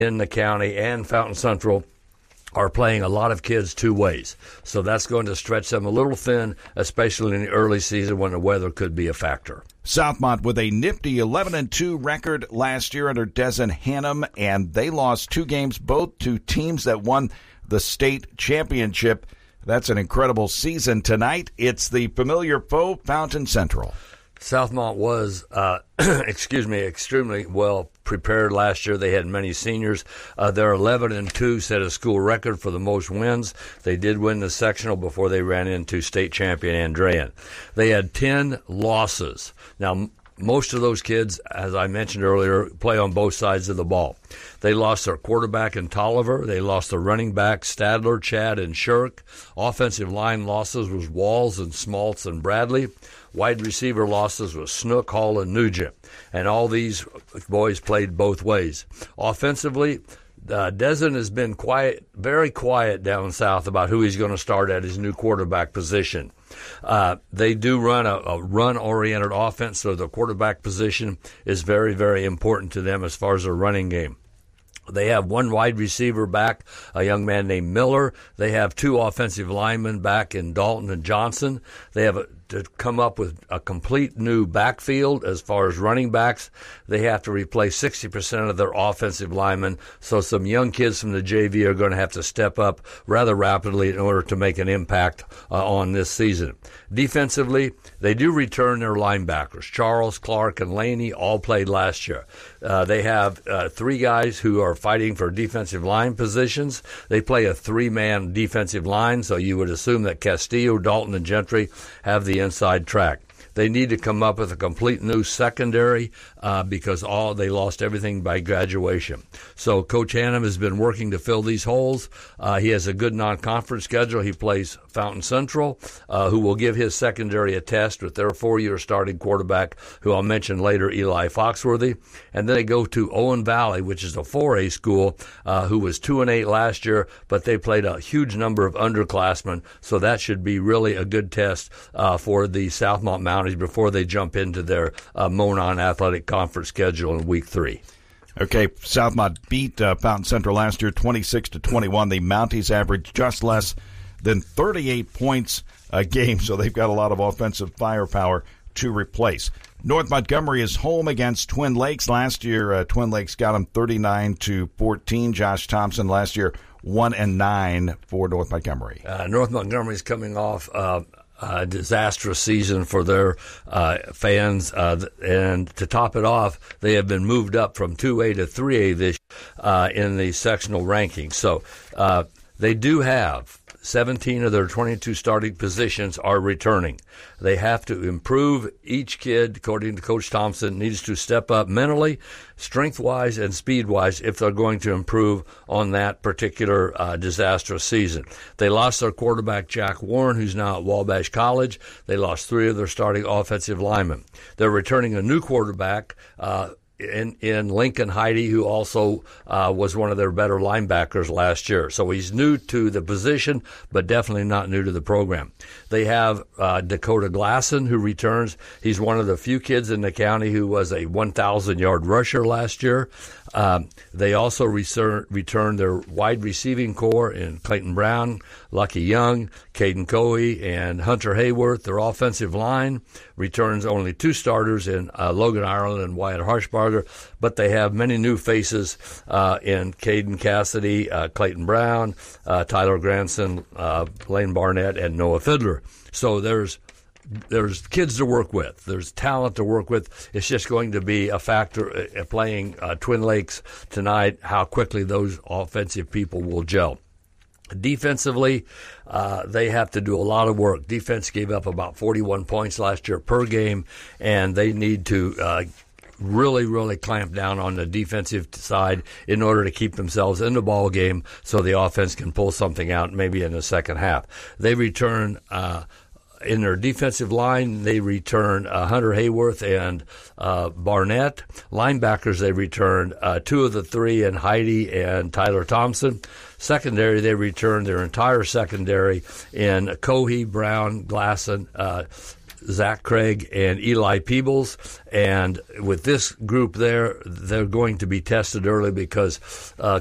in the county and Fountain Central are playing a lot of kids two ways. So that's going to stretch them a little thin, especially in the early season when the weather could be a factor. Southmont with a nifty 11-2 record last year under Dezen Hannum, and they lost 2 games, both to teams that won the state championship. That's an incredible season tonight. It's the familiar foe, Fountain Central. Southmont was, extremely well prepared last year. They had many seniors. Their 11-2 set a school record for the most wins. They did win the sectional before they ran into state champion Andrean. They had 10 losses. Now, most of those kids, as I mentioned earlier, play on both sides of the ball. They lost their quarterback in Tolliver. They lost their running back, Stadler, Chad, and Shirk. Offensive line losses was Walls and Smaltz and Bradley. Wide receiver losses was Snook, Hall, and Nugent. And all these boys played both ways. Offensively, Dezen has been quiet, very quiet down south about who he's going to start at his new quarterback position. They do run a run-oriented offense, so the quarterback position is very, very important to them as far as their running game. They have 1 wide receiver back, a young man named Miller. They have 2 offensive linemen back in Dalton and Johnson. They have to come up with a complete new backfield as far as running backs. They have to replace 60% of their offensive linemen, so some young kids from the JV are going to have to step up rather rapidly in order to make an impact on this season. Defensively, they do return their linebackers. Charles, Clark, and Laney all played last year. They have 3 guys who are fighting for defensive line positions. They play a 3-man defensive line, so you would assume that Castillo, Dalton, and Gentry have the inside track. They need to come up with a complete new secondary because they lost everything by graduation. So Coach Hannum has been working to fill these holes. He has a good non-conference schedule. He plays Fountain Central, who will give his secondary a test with their 4-year starting quarterback, who I'll mention later, Eli Foxworthy. And then they go to Owen Valley, which is a 4A school, who was 2-8 last year, but they played a huge number of underclassmen. So that should be really a good test for the Southmont Mounties before they jump into their Monon Athletic Conference schedule in Week 3. Okay, Southmont beat Fountain Central last year 26-21. The Mounties averaged just less than 38 points a game, so they've got a lot of offensive firepower to replace. North Montgomery is home against Twin Lakes. Last year, Twin Lakes got them 39-14. Josh Thompson last year 1-9 for North Montgomery. North Montgomery is coming off a disastrous season for their fans, and to top it off, they have been moved up from 2A to 3A this in the sectional rankings. So they do have 17 of their 22 starting positions are returning. They have to improve. Each kid, according to Coach Thompson, needs to step up mentally, strength-wise, and speed-wise if they're going to improve on that particular disastrous season. They lost their quarterback, Jack Warren, who's now at Wabash College. They lost 3 of their starting offensive linemen. They're returning a new quarterback, in Lincoln Heidi, who also was one of their better linebackers last year. So he's new to the position, but definitely not new to the program. They have Dakota Glasson, who returns. He's one of the few kids in the county who was a 1,000-yard rusher last year. They also return their wide receiving core in Clayton Brown, Lucky Young, Caden Coey, and Hunter Hayworth. Their offensive line returns only 2 starters in Logan Ireland and Wyatt Harshbarger, but they have many new faces in Caden Cassidy, Clayton Brown, Tyler Granson, Lane Barnett, and Noah Fiddler. So there's kids to work with. There's talent to work with. It's just going to be a factor playing Twin Lakes tonight, how quickly those offensive people will gel. Defensively, they have to do a lot of work. Defense gave up about 41 points last year per game, and they need to really clamp down on the defensive side in order to keep themselves in the ball game so the offense can pull something out maybe in the second half. They return in their defensive line, they return Hunter Hayworth and Barnett. Linebackers, they return 2 of the 3 in Heidi and Tyler Thompson. Secondary, they return their entire secondary in Cohey, Brown, Glasson, Zach Craig and Eli Peebles. And with this group there, they're going to be tested early because